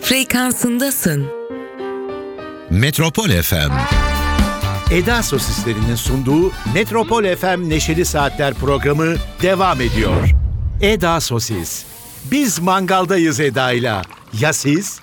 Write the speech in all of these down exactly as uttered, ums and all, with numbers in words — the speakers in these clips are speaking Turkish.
frekansındasın. Metropol F M. Eda Sosislerinin sunduğu Metropol F M Neşeli Saatler programı devam ediyor. Eda Sosis. Biz mangaldayız Eda'yla. Ya siz?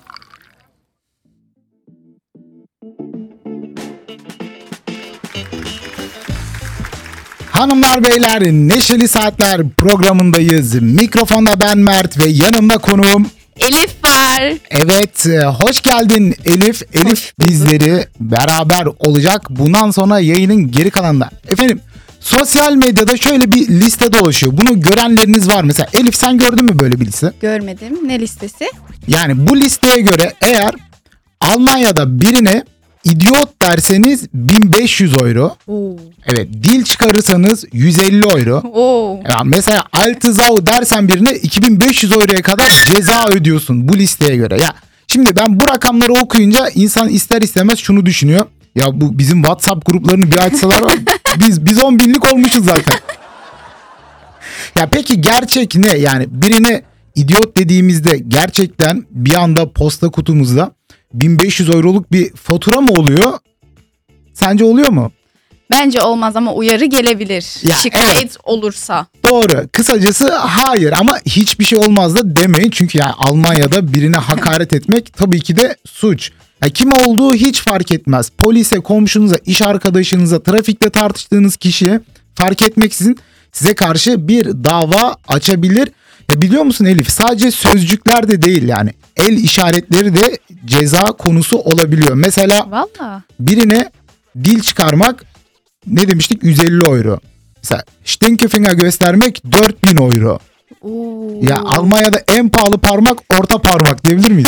Hanımlar beyler, Neşeli Saatler programındayız. Mikrofonda ben Mert ve yanımda konuğum Elif var. Evet, hoş geldin Elif. Elif bizleri beraber olacak bundan sonra yayının geri kalanında. Efendim, sosyal medyada şöyle bir liste dolaşıyor. Bunu görenleriniz var. Mesela Elif, sen gördün mü böyle bir liste? Görmedim. Ne listesi? Yani bu listeye göre eğer Almanya'da birine idiot derseniz bin beş yüz euro. Oo. Evet, dil çıkarırsanız yüz elli euro. Oo. Ya mesela Altızau dersen birine iki bin beş yüz euroya kadar ceza ödüyorsun bu listeye göre. Ya şimdi ben bu rakamları okuyunca insan ister istemez şunu düşünüyor. Ya bu bizim WhatsApp gruplarını bir açsalar var. biz biz on binlik olmuşuz zaten. Ya peki gerçek ne? Yani birine idiot dediğimizde gerçekten bir anda posta kutumuzda bin beş yüz euroluk bir fatura mı oluyor? Sence oluyor mu? Bence olmaz ama uyarı gelebilir. Ya, Şikayet evet. olursa. Doğru. Kısacası hayır, ama hiçbir şey olmaz da demeyin. Çünkü yani Almanya'da birine hakaret etmek tabii ki de suç. Ya kim olduğu hiç fark etmez. Polise, komşunuza, iş arkadaşınıza, trafikte tartıştığınız kişiye fark etmeksizin size karşı bir dava açabilir. Ya biliyor musun Elif? Sadece sözcükler de değil, yani el işaretleri de ceza konusu olabiliyor. Mesela Vallahi. birine dil çıkarmak ne demiştik? yüz elli euro. Mesela Stinkefinger göstermek dört bin euro. Oo. Ya Almanya'da en pahalı parmak orta parmak diyebilir miyiz?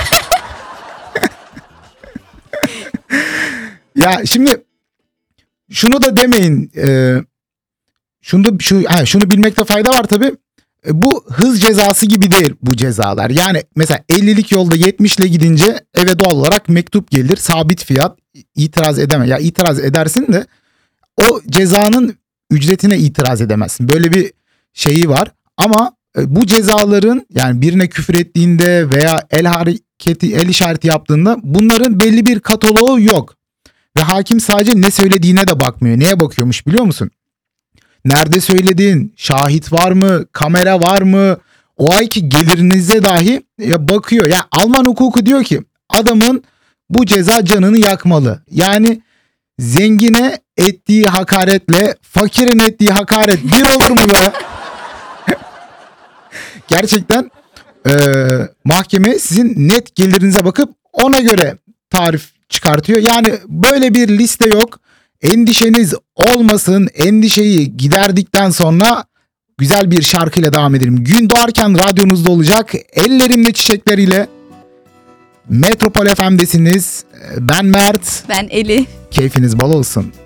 Ya şimdi şunu da demeyin. E, şunu da şu ha, şunu bilmekte fayda var tabii. E, bu hız cezası gibi değil bu cezalar. Yani mesela ellilik yolda yetmişle gidince eve doğal olarak mektup gelir. Sabit fiyat, itiraz edeme. Ya itiraz edersin de o cezanın ücretine itiraz edemezsin. Böyle bir şeyi var. Ama e, bu cezaların, yani birine küfür ettiğinde veya el hareketi, el işareti yaptığında bunların belli bir kataloğu yok. Ve hakim sadece ne söylediğine de bakmıyor. Neye bakıyormuş biliyor musun? Nerede söyledin? Şahit var mı? Kamera var mı? O ayki gelirinize dahi ya bakıyor. Yani Alman hukuku diyor ki adamın bu ceza canını yakmalı. Yani zengine ettiği hakaretle fakirin ettiği hakaret bir olur mu be? Gerçekten e, mahkeme sizin net gelirinize bakıp ona göre tarif çıkartıyor. Yani böyle bir liste yok. Endişeniz olmasın. Endişeyi giderdikten sonra güzel bir şarkıyla devam edelim. Gün doğarken radyonuzda olacak. Ellerimle çiçekleriyle Metropol F M'desiniz. Ben Mert. Ben Eli. Keyfiniz bol olsun.